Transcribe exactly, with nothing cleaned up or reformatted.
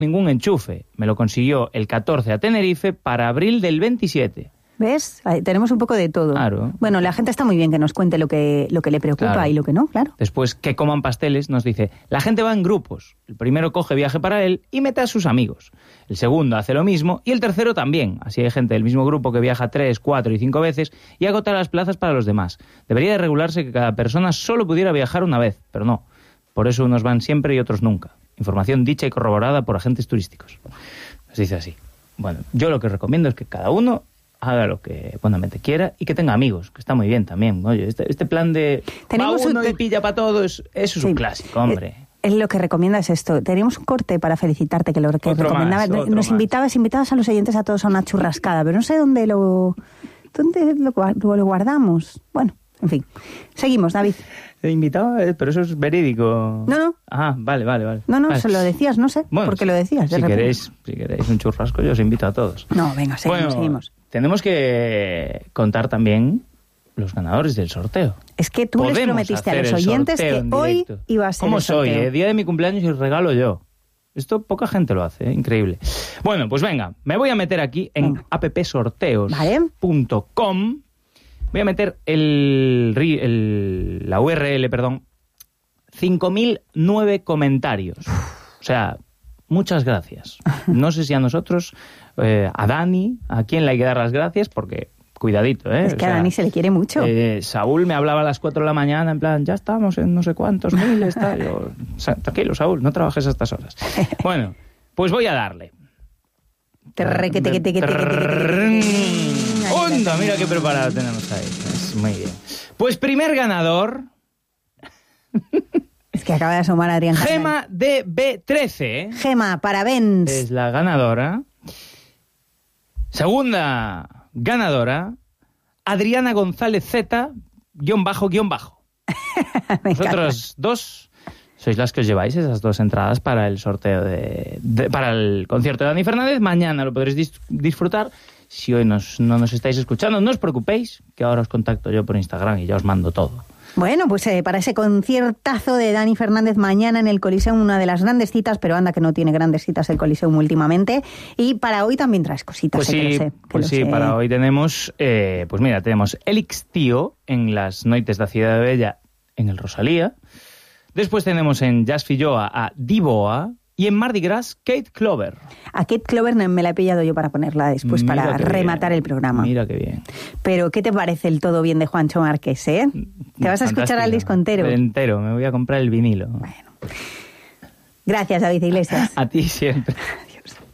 ningún enchufe. Me lo consiguió el catorce a Tenerife para abril del veintisiete. ¿Ves? Ahí tenemos un poco de todo. Claro. Bueno, la gente está muy bien que nos cuente lo que, lo que le preocupa Claro. y lo que no, claro. Después, que coman pasteles, nos dice, la gente va en grupos. El primero coge viaje para él y mete a sus amigos. El segundo hace lo mismo y el tercero también. Así hay gente del mismo grupo que viaja tres, cuatro y cinco veces y agota las plazas para los demás. Debería de regularse que cada persona solo pudiera viajar una vez, pero no. Por eso unos van siempre y otros nunca. Información dicha y corroborada por agentes turísticos. Nos dice así. Bueno, yo lo que recomiendo es que cada uno haga lo que buenamente quiera y que tenga amigos, que está muy bien también. Oye, este, este plan de Tenemos va uno un- y pilla para todos, eso es Sí. un clásico, hombre. Es lo que recomienda es esto. Teníamos un corte para felicitarte, que lo que Otro recomendaba. más, otro Nos más. invitabas, invitabas a los oyentes a todos a una churrascada, pero no sé dónde lo, dónde lo, gua- lo guardamos. Bueno, en fin. Seguimos, David. He invitado, eh, pero eso es verídico. No, no. Ah, vale, vale, vale. No, no, Vale. se lo decías, no sé Bueno, por qué lo decías. de Si repente. queréis, si queréis un churrasco, yo os invito a todos. No, venga, seguimos, Bueno, seguimos. tenemos que contar también los ganadores del sorteo. Es que tú les Podemos prometiste a hacer los el oyentes sorteo que en hoy directo. iba a ser ¿Cómo el soy? sorteo. Eh? Día de mi cumpleaños y regalo yo. Esto poca gente lo hace, ¿eh? Increíble. Bueno, pues venga, me voy a meter aquí en Venga. app sorteos Vale. punto com. Voy a meter el, ri- el- la U R L, perdón, cinco mil nueve comentarios. O sea, muchas gracias. No sé si a nosotros, eh, a Dani, a quién le hay que dar las gracias, porque cuidadito, ¿eh? Es O que a sea, Dani se le quiere mucho. eh, Saúl me hablaba a las cuatro de la mañana, en plan, ya estamos en no sé cuántos miles, tal. Yo, "Sa- tranquilo, Saúl, no trabajes a estas horas". Bueno, pues voy a darle. Terre, que te, que te, que te, que te, que te, que te. ¡Onda! Mira qué preparado tenemos ahí. Es muy bien. Pues primer ganador, Es que acaba de asomar Adrián Carmen. Gema D B trece, ¿eh? Gema, parabéns. Es la ganadora. Segunda ganadora, Adriana González Z, guión bajo, guión bajo. Me encanta. Vosotros dos sois las que os lleváis esas dos entradas para el sorteo de, de- para el concierto de Dani Fernández. Mañana lo podréis dis- disfrutar. Si hoy nos- no nos estáis escuchando, no os preocupéis, que ahora os contacto yo por Instagram y ya os mando todo. Bueno, pues eh, para ese conciertazo de Dani Fernández mañana en el Coliseum, una de las grandes citas, pero anda que no tiene grandes citas el Coliseum últimamente. Y para hoy también traes cositas, Pues eh, que sí, lo sé. que pues lo sí, sé. para hoy tenemos, eh, pues mira, tenemos Elix Tío en las Noites da Cidade Bella en el Rosalía. Después tenemos en Jazz Filloa a Divoa y en Mardi Gras Kate Clover. A Kate Clover me la he pillado yo para ponerla después, Mira para qué rematar bien, el programa. Mira qué bien. Pero, ¿qué te parece el todo bien de Juancho Márquez, eh? ¿Te vas a escuchar Fantástico. al disco entero? Entero, me voy a comprar el vinilo. Bueno. Gracias, David Iglesias. A ti siempre.